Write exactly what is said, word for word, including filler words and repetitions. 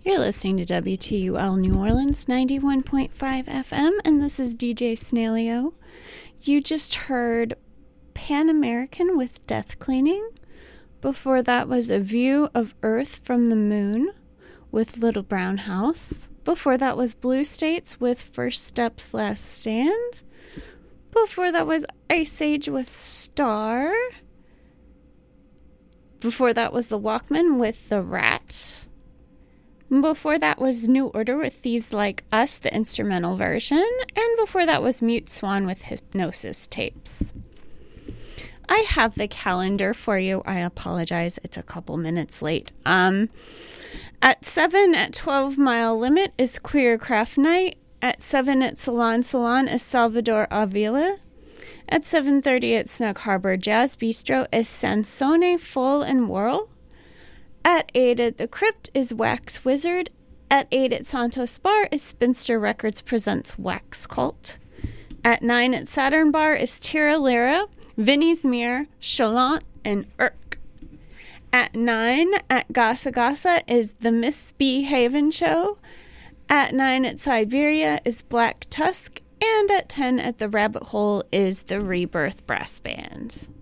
You're listening to W T U L New Orleans ninety-one point five F M, and this is D J Snailio. You just heard Pan American with Death Cleaning. Before that was A View of Earth from the Moon with Little Brown House. Before that was Blue States with First Steps Last Stand. Before that was Ice Age with Star. Before that was The Walkmen with The Rat. Before that was New Order with Thieves Like Us, the instrumental version. And before that was Mute Swan with Hypnosis Tapes. I have the calendar for you. I apologize. It's a couple minutes late. Um, at seven at twelve Mile Limit is Queer Craft Night. At seven at Salon Salon is Salvador Avila. At seven thirty at Snug Harbor Jazz Bistro is Sansone Full and Whirl. At eight at The Crypt is Wax Wizard. At eight at Santos Bar is Spinster Records Presents Wax Cult. At nine at Saturn Bar is Tira Lira, Vinnie's Mirror, Chalant, and Irk. At nine at Gasa Gasa is The Miss B. Haven Show. At nine at Siberia is Black Tusk. And at ten at the Rabbit Hole is the Rebirth Brass Band.